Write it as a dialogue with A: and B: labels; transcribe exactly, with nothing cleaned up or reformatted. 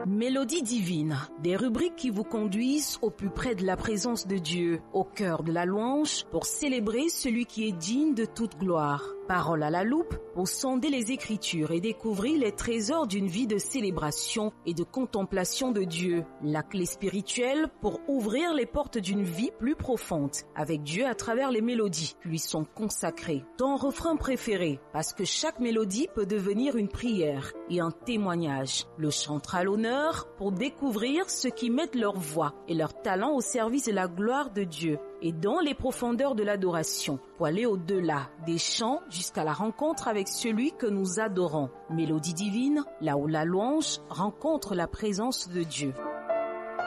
A: Mélodie divine, des rubriques qui vous conduisent au plus près de la présence de Dieu, au cœur de la louange, pour célébrer celui qui est digne de toute gloire. Parole à la loupe, pour sonder les Écritures et découvrir les trésors d'une vie de célébration et de contemplation de Dieu. La clé spirituelle pour ouvrir les portes d'une vie plus profonde avec Dieu à travers les mélodies qui lui sont consacrées. Ton refrain préféré, parce que chaque mélodie peut devenir une prière et un témoignage. Le chantera à l'honneur pour découvrir ceux qui mettent leur voix et leur talent au service de la gloire de Dieu et dans les profondeurs de l'adoration, pour aller au-delà des chants jusqu'à la rencontre avec celui que nous adorons. Mélodie divine, là où la louange rencontre la présence de Dieu.